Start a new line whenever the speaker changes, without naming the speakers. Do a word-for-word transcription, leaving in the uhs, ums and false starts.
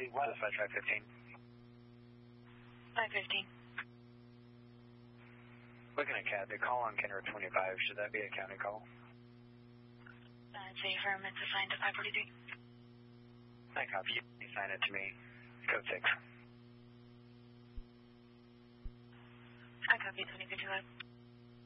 copy. What? Dispatch five fifteen.
five fifteen.
Looking at Cat, the call on Kenner twenty-five. Should that be a county call?
Uh, it's a firm. It's assigned to five forty-three.
I copy. You sign it to me. Code six.
I copy twenty fifty-five.